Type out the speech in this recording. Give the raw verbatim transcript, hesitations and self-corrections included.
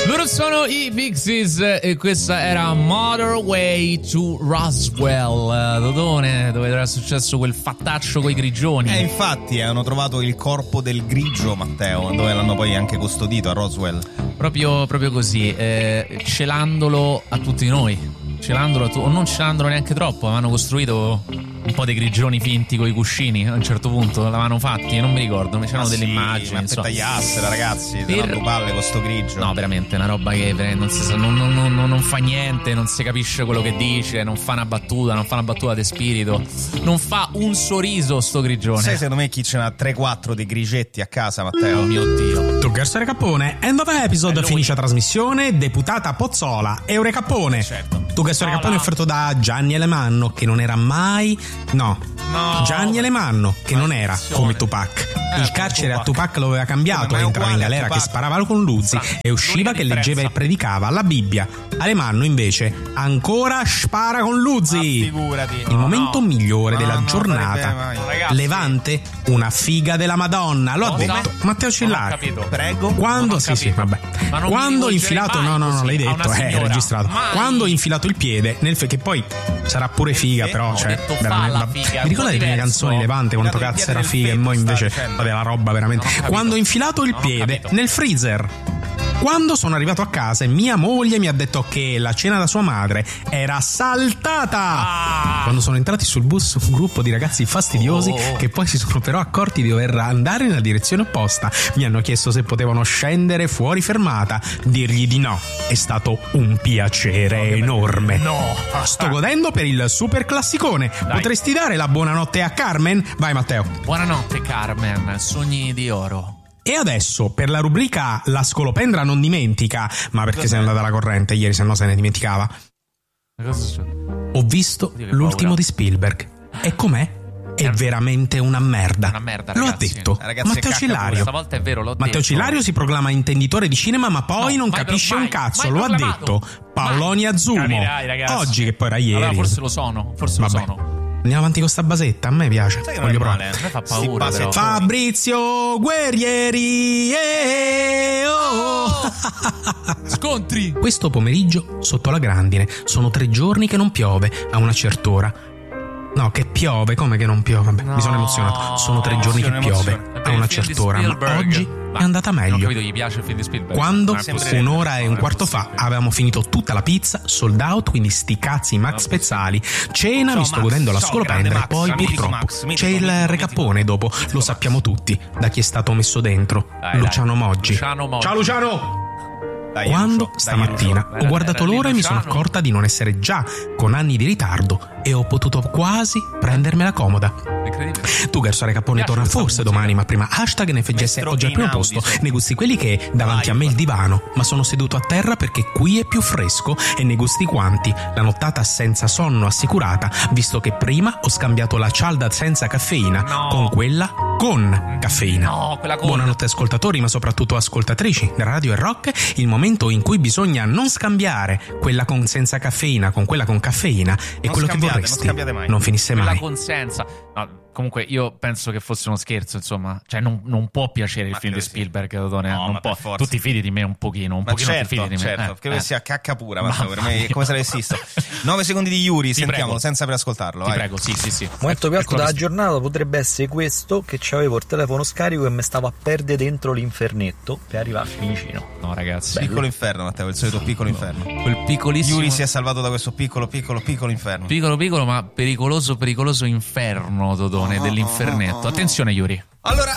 Loro sono i Pixies e questa era Motorway to Roswell, Dodone, dove era successo quel fattaccio coi grigioni. Eh, infatti hanno trovato il corpo del grigio, Matteo, dove l'hanno poi anche custodito a Roswell. Proprio, proprio così, eh, celandolo a tutti noi. Celandolo a tu- o non celandolo neanche troppo, avevano costruito un po' dei grigioni finti coi cuscini a un certo punto, l'avevano fatti, non mi ricordo, c'erano ah delle sì, immagini, ma insomma. tagliassela, ragazzi, Per... per... palle con sto grigio. No, veramente, una roba che non, si sa, non, non, non, non fa niente, non si capisce quello che dice, non fa una battuta, non fa una battuta di spirito, non fa un sorriso sto grigione. Sai secondo me chi ce n'ha tre quattro dei grigetti a casa, Matteo? Oh mio Dio. Tu Garsore Cappone, end of episode, finisce la trasmissione, deputata Pozzola, Eure Cappone. Certo. Tu Garsore Cappone è offerto da Gianni Alemanno, che non era mai... No, no Gianni Alemanno, che non era come Tupac. Eh, Il carcere Tupac. a Tupac lo aveva cambiato, entrava in galera che sparava con Luzzi e usciva che leggeva e predicava la Bibbia. Alemanno invece ancora spara con Luzzi. Ma figurati. Il momento no. migliore No, della non giornata. farebbe Levante, una figa della Madonna. Lo ha Cosa? detto Matteo Cillari. capito. Prego. Quando sì sì vabbè Ma non quando mi infilato rivolgerei no no mai no l'hai così a detto una eh, è signora. registrato Mai. quando ho infilato il piede nel fe- che poi sarà pure figa però Ho cioè detto veramente, falla, va- figa, mi ricordo le prime diverso. canzoni Levante quanto Infilato il cazzo piede era nel figa e fetto, mo sta invece dicendo. vabbè la roba veramente Non ho capito. quando ho infilato il Non ho piede capito. nel freezer. Quando sono arrivato a casa e mia moglie mi ha detto che la cena da sua madre era saltata. Ah. Quando sono entrati sul bus un gruppo di ragazzi fastidiosi Oh. che poi si sono però accorti di dover andare nella direzione opposta. Mi hanno chiesto se potevano scendere fuori fermata. Dirgli di no è stato un piacere enorme. No. Sto godendo per il super classicone. Dai. Potresti dare la buonanotte a Carmen? Vai Matteo. Buonanotte Carmen, sogni di oro. E adesso per la rubrica La scolopendra non dimentica, ma perché sei andata la corrente ieri, se no se ne dimenticava. Cosa succede? Ho visto Oddio, che l'ultimo paura. di Spielberg. E com'è? È È veramente una merda. una merda, Lo ha ragazzi. detto Ragazzi, Matteo cacca Cillario. Stavolta è vero, l'ho Matteo detto. Cillario si proclama intenditore di cinema, ma poi No, non mai capisce pro- un mai, cazzo. mai Lo ha proclamato. detto Paoloni Mai. Azzumo. Capirai, ragazzi. Oggi, che poi era ieri. Allora forse lo sono, forse Vabbè. lo sono. Andiamo avanti con sta basetta, a me piace. Sai che non Voglio è provare. male. A me fa Sti paura, però. basettoni. Fabrizio Guerrieri. eh, oh. Scontri. Questo pomeriggio sotto la grandine sono tre giorni che non piove a una certa ora. No, che piove, come che non piove? Vabbè, No. mi sono emozionato. Sono tre giorni che Emozione, piove emozione. a una Il film di certa ora, ma Spielberg. oggi Ma- è andata Non ho meglio. capito, gli piace il film di Spielberg. Quando Non è possibile. un'ora e un Non è quarto fa possibile. avevamo finito tutta la pizza, sold out, quindi sti cazzi Max Pezzali. Cena, Ciao, mi sto Max. godendo la Ciao, scolopendra grande e poi Max, mitico purtroppo Max, mitico, c'è il mitico, recappone mitico. dopo, Mitico lo Max. sappiamo tutti, da chi è stato messo dentro. Dai, Luciano dai. Moggi. Luciano Moggi. Ciao Luciano! Dai, Quando Lucio, dai, stamattina Lucio. ho guardato Era lì l'ora e mi sono Luciano? accorta di non essere già con anni di ritardo e ho potuto quasi prendermela comoda. Incredibile. Tu Garsore Cappone Mi piace torna questa forse musica. domani, ma prima hashtag N F G S Maestro oggi al primo Einaudi, posto, sotto. ne gusti quelli che davanti a me il divano, ma sono seduto a terra perché qui è più fresco, e ne gusti quanti la nottata senza sonno assicurata, visto che prima ho scambiato la cialda senza caffeina No. con quella con caffeina. No, quella con. Buonanotte ascoltatori, ma soprattutto ascoltatrici da Radio e Rock, il momento in cui bisogna non scambiare quella con senza caffeina con quella con caffeina e Non quello che scambiate, non vorresti scambiate mai. non finisse Quella mai. consenza. No, comunque io penso che fosse uno scherzo, insomma. Cioè non, non può piacere il Ma film di credo sì. Spielberg, Dodone. No, non ma può. per forza. Tu ti fidi di me un pochino, un Ma pochino certo, ti fidi di me. certo, Eh, che eh. sia cacca pura, Matteo, per Mamma me è mia. come se l'avessi visto. nove secondi di Yuri, Ti sentiamolo, prego. senza per ascoltarlo. Ti vai. prego, sì, sì, sì. Il momento più alto Ecco, della giornata potrebbe essere questo, che c'avevo il telefono scarico e mi stavo a perdere dentro l'infernetto per arrivare a Fiumicino. No, ragazzi. Piccolo inferno, Matteo, il solito piccolo inferno. Quel piccolissimo. Yuri si è salvato da questo piccolo, piccolo, piccolo inferno. Piccolo, piccolo, ma pericoloso, pericoloso inferno, Dodone, dell'infernetto. Attenzione, Yuri. Allora,